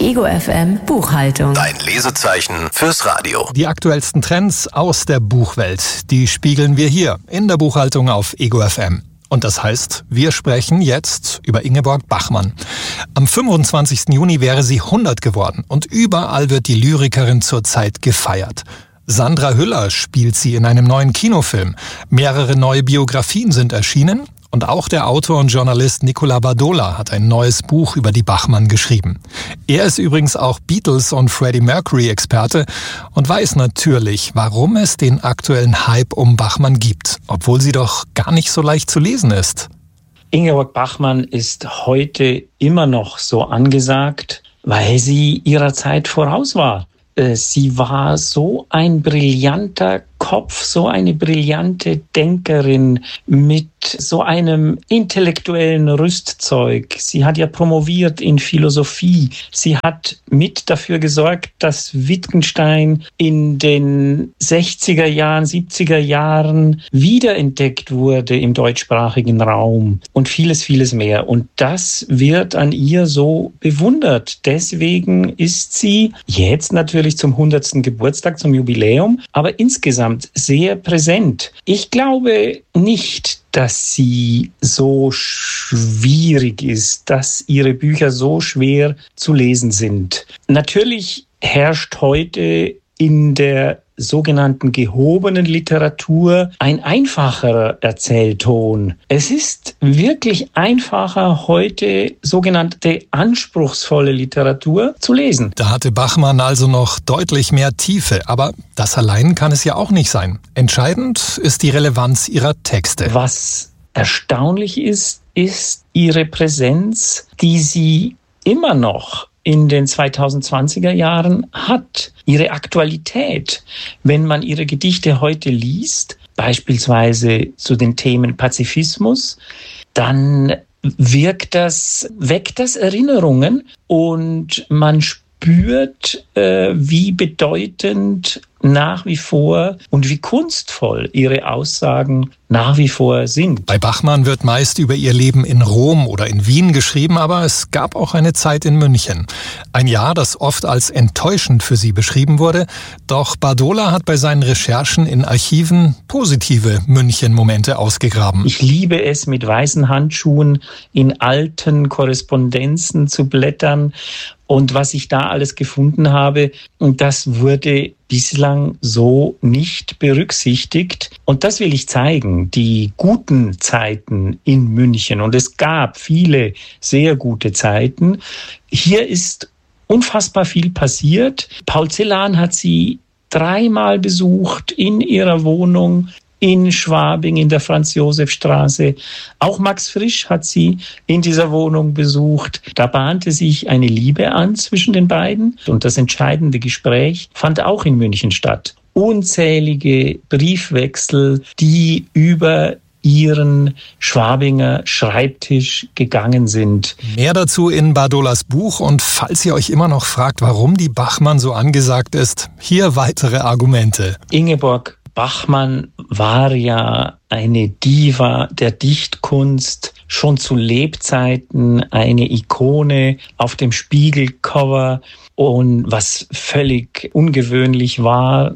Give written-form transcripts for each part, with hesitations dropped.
Ego FM Buchhaltung. Dein Lesezeichen fürs Radio. Die aktuellsten Trends aus der Buchwelt, die spiegeln wir hier in der Buchhaltung auf Ego FM. Und das heißt, wir sprechen jetzt über Ingeborg Bachmann. Am 25. Juni wäre sie 100 geworden und überall wird die Lyrikerin zurzeit gefeiert. Sandra Hüller spielt sie in einem neuen Kinofilm. Mehrere neue Biografien sind erschienen. Und auch der Autor und Journalist Nicola Bardola hat ein neues Buch über die Bachmann geschrieben. Er ist übrigens auch Beatles- und Freddie Mercury-Experte und weiß natürlich, warum es den aktuellen Hype um Bachmann gibt, obwohl sie doch gar nicht so leicht zu lesen ist. Ingeborg Bachmann ist heute immer noch so angesagt, weil sie ihrer Zeit voraus war. Sie war so ein brillanter Kopf, so eine brillante Denkerin mit so einem intellektuellen Rüstzeug. Sie hat ja promoviert in Philosophie. Sie hat mit dafür gesorgt, dass Wittgenstein in den 60er Jahren, 70er Jahren wiederentdeckt wurde im deutschsprachigen Raum und vieles, vieles mehr. Und das wird an ihr so bewundert. Deswegen ist sie jetzt natürlich zum 100. Geburtstag, zum Jubiläum, aber insgesamt sehr präsent. Ich glaube nicht, dass sie so schwierig ist, dass ihre Bücher so schwer zu lesen sind. Natürlich herrscht heute in der sogenannten gehobenen Literatur ein einfacherer Erzählton. Es ist wirklich einfacher, heute sogenannte anspruchsvolle Literatur zu lesen. Da hatte Bachmann also noch deutlich mehr Tiefe, aber das allein kann es ja auch nicht sein. Entscheidend ist die Relevanz ihrer Texte. Was erstaunlich ist, ist ihre Präsenz, die sie immer noch in den 2020er Jahren hat, ihre Aktualität. Wenn man ihre Gedichte heute liest, beispielsweise zu den Themen Pazifismus, dann weckt das Erinnerungen und man spürt, wie bedeutend nach wie vor und wie kunstvoll ihre Aussagen nach wie vor sind. Bei Bachmann wird meist über ihr Leben in Rom oder in Wien geschrieben, aber es gab auch eine Zeit in München. Ein Jahr, das oft als enttäuschend für sie beschrieben wurde. Doch Bardola hat bei seinen Recherchen in Archiven positive München-Momente ausgegraben. Ich liebe es, mit weißen Handschuhen in alten Korrespondenzen zu blättern. Und was ich da alles gefunden habe, das wurde bislang so nicht berücksichtigt. Und das will ich zeigen, die guten Zeiten in München. Und es gab viele sehr gute Zeiten. Hier ist unfassbar viel passiert. Paul Celan hat sie 3-mal besucht in ihrer Wohnung in Schwabing in der Franz-Josef-Straße. Auch Max Frisch hat sie in dieser Wohnung besucht. Da bahnte sich eine Liebe an zwischen den beiden. Und das entscheidende Gespräch fand auch in München statt. Unzählige Briefwechsel, die über ihren Schwabinger Schreibtisch gegangen sind. Mehr dazu in Bardolas Buch. Und falls ihr euch immer noch fragt, warum die Bachmann so angesagt ist, hier weitere Argumente. Ingeborg Bachmann war ja eine Diva der Dichtkunst, schon zu Lebzeiten eine Ikone auf dem Spiegelcover und was völlig ungewöhnlich war,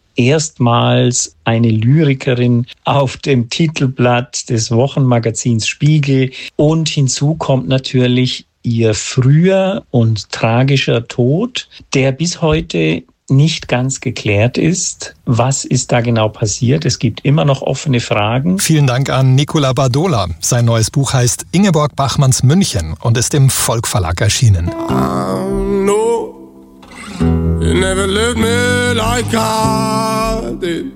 erstmals eine Lyrikerin auf dem Titelblatt des Wochenmagazins Spiegel. Und hinzu kommt natürlich ihr früher und tragischer Tod, der bis heute nicht ganz geklärt ist. Was ist da genau passiert? Es gibt immer noch offene Fragen. Vielen Dank an Nicola Bardola. Sein neues Buch heißt Ingeborg Bachmanns München und ist im Volk Verlag erschienen. No, you never loved me like I did.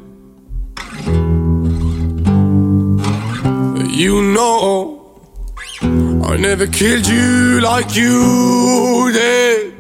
You know, I never killed you like you did.